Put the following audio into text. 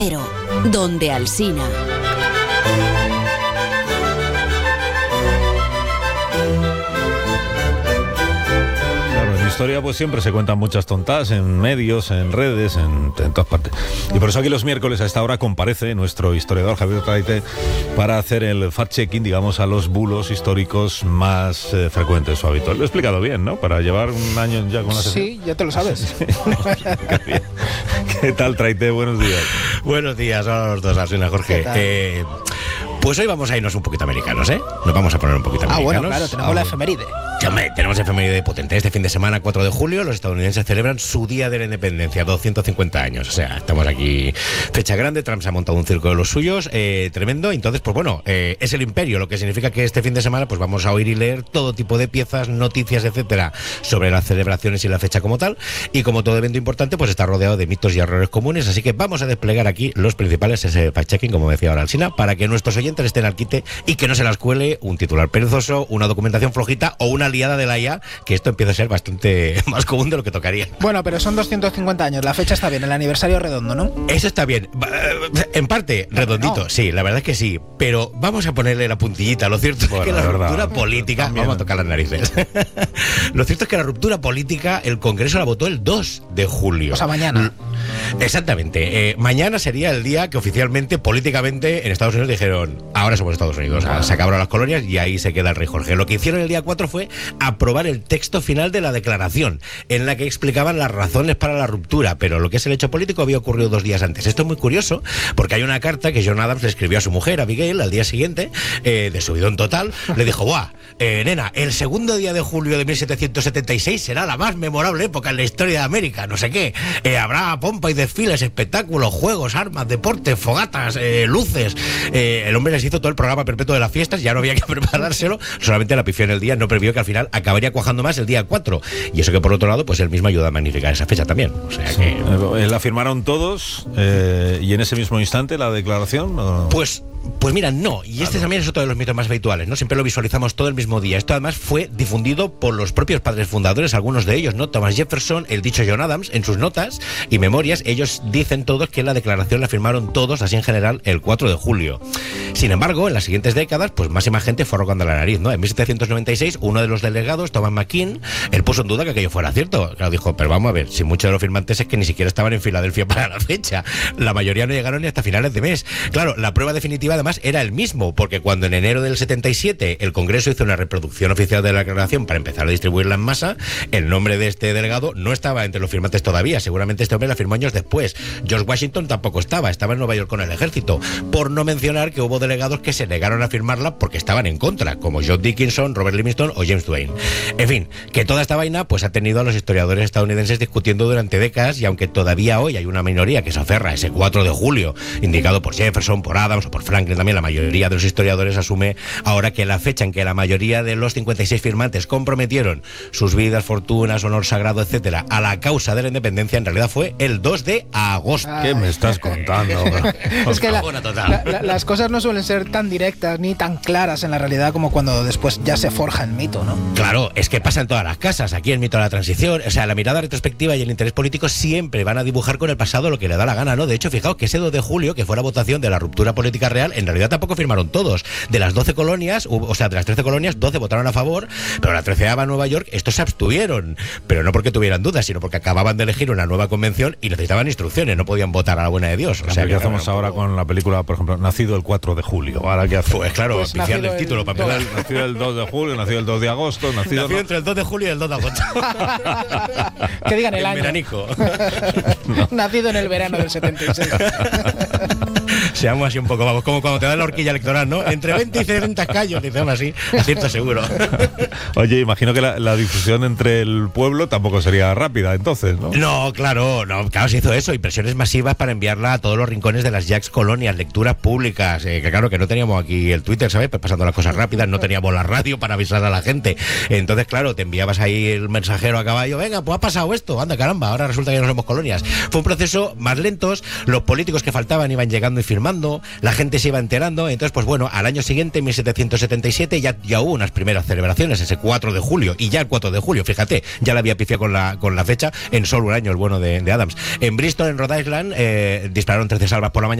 Pero, donde Alsina. Historia, pues siempre se cuentan muchas tontas en medios, en redes, en todas partes. Y por eso aquí los miércoles a esta hora comparece nuestro historiador Javier Traite para hacer el fact-checking, digamos, a los bulos históricos más frecuentes o habituales. Lo he explicado bien, ¿no? Para llevar un año ya con la sesión. Sí, ya te lo sabes. ¿Qué tal, Traite? Buenos días. Buenos días, hola a los dos, Alsina, Jorge. Pues hoy vamos a irnos un poquito americanos, ¿eh? Nos vamos a poner un poquito americanos. Bueno, claro, tenemos la efeméride. Hombre, tenemos efeméride potente. Este fin de semana, 4 de julio, los estadounidenses celebran su Día de la Independencia, 250 años. O sea, estamos aquí, fecha grande, Trump se ha montado un circo de los suyos, tremendo. Entonces, pues bueno, es el imperio, lo que significa que este fin de semana pues vamos a oír y leer todo tipo de piezas, noticias, etcétera, sobre las celebraciones y la fecha como tal. Y como todo evento importante, pues está rodeado de mitos y errores comunes. Así que vamos a desplegar aquí los principales, ese fact-checking, como decía ahora Alsina, para que nuestros oyentes estén al quite y que no se las cuele un titular perezoso, una documentación flojita o una liada de la IA, que esto empieza a ser bastante más común de lo que tocaría. Bueno, pero son 250 años, la fecha está bien, el aniversario redondo, ¿no? Eso está bien, en parte redondito, sí, la verdad es que sí, pero vamos a ponerle la puntillita. Lo cierto es que la ruptura política, también. Vamos a tocar las narices. Lo cierto es que la ruptura política, el Congreso la votó el 2 de julio. O sea, mañana. Exactamente, mañana sería el día que oficialmente, políticamente, en Estados Unidos dijeron, ahora somos Estados Unidos, se acabaron las colonias y ahí se queda el rey Jorge. Lo que hicieron el día 4 fue aprobar el texto final de la declaración, en la que explicaban las razones para la ruptura, pero lo que es el hecho político había ocurrido 2 días antes. Esto es muy curioso, porque hay una carta que John Adams le escribió a su mujer, Abigail, al día siguiente, de subidón total, le dijo, nena, el segundo día de julio de 1776 será la más memorable época en la historia de América, no sé qué, habrá pompa y desfiles, espectáculos, juegos, armas, deportes, fogatas, luces. El hombre les hizo todo el programa perpetuo de las fiestas, ya no había que preparárselo, solamente la pifió en el día, no previó que al final acabaría cuajando más el día 4, y eso que por otro lado pues él mismo ayuda a magnificar esa fecha también, o sea que... ¿La firmaron todos y en ese mismo instante la declaración? ¿O? Pues mira, no, y este también es otro de los mitos más habituales, ¿no? Siempre lo visualizamos todo el mismo día. Esto además fue difundido por los propios padres fundadores, algunos de ellos, ¿no? Thomas Jefferson, el dicho John Adams, en sus notas y memorias, ellos dicen todos que la declaración la firmaron todos, así en general, el 4 de julio. Sin embargo, en las siguientes décadas, pues más y más gente fue arrogando la nariz, ¿no? En 1796, uno de los delegados, Thomas McKean, él puso en duda que aquello fuera cierto. Claro, dijo, pero vamos a ver, si muchos de los firmantes es que ni siquiera estaban en Filadelfia para la fecha. La mayoría no llegaron ni hasta finales de mes. Claro, la prueba definitiva además era el mismo, porque cuando en enero del 77 el Congreso hizo una reproducción oficial de la declaración para empezar a distribuirla en masa, el nombre de este delegado no estaba entre los firmantes todavía. Seguramente este hombre la firmó años después. George Washington tampoco estaba en Nueva York con el ejército, por no mencionar que hubo delegados que se negaron a firmarla porque estaban en contra, como John Dickinson, Robert Livingston o James Duane. En fin, que toda esta vaina pues ha tenido a los historiadores estadounidenses discutiendo durante décadas, y aunque todavía hoy hay una minoría que se aferra a ese 4 de julio, indicado por Jefferson, por Adams o por Franklin, también la mayoría de los historiadores asume ahora que la fecha en que la mayoría de los 56 firmantes comprometieron sus vidas, fortunas, honor sagrado, etcétera, a la causa de la independencia, en realidad fue el 2 de agosto. ¿Qué me estás contando? Es que las cosas no suelen ser tan directas ni tan claras en la realidad como cuando después ya se forja el mito, ¿no? Claro, es que pasa en todas las casas. Aquí el mito de la transición, o sea, la mirada retrospectiva y el interés político siempre van a dibujar con el pasado lo que le da la gana, ¿no? De hecho, fijaos que ese 2 de julio, que fue la votación de la ruptura política real, en realidad tampoco firmaron todos. De las 12 colonias, o sea, de las 13 colonias, 12 votaron a favor, pero la 13ª Nueva York, estos se abstuvieron. Pero no porque tuvieran dudas, sino porque acababan de elegir una nueva convención y necesitaban instrucciones, no podían votar a la buena de Dios. O sea, ¿qué hacemos ahora con la película, por ejemplo, Nacido el 4 de julio? ¿Ahora qué hacemos? Pues claro, pifiarle el título para empezar. Nacido el 2 de julio, nacido el 2 de agosto, nacido entre el 2 de julio y el 2 de agosto. Que digan el año. Veranico. No. Nacido en el verano del 76. Seamos así un poco, vamos, como cuando te dan la horquilla electoral, ¿no? Entre 20 y 30 callos, dicen así, cierto seguro. Oye, imagino que la difusión entre el pueblo tampoco sería rápida, entonces, ¿no? No, claro, se hizo eso, impresiones masivas para enviarla a todos los rincones de las Jacks colonias, lecturas públicas, que claro, que no teníamos aquí el Twitter, ¿sabes? Pues pasando las cosas rápidas, no teníamos la radio para avisar a la gente. Entonces, claro, te enviabas ahí el mensajero a caballo, venga, pues ha pasado esto, anda caramba, ahora resulta que no somos colonias. Fue un proceso más lento, los políticos que faltaban iban llegando y firmando, la gente se iba enterando. Entonces, pues bueno, al año siguiente, en 1777, ya hubo unas primeras celebraciones, ese 4 de julio, y ya el 4 de julio, fíjate, ya le había pifiado con la fecha en solo un año el bueno de Adams. En Bristol, en Rhode Island, dispararon 13 salvas por la mañana.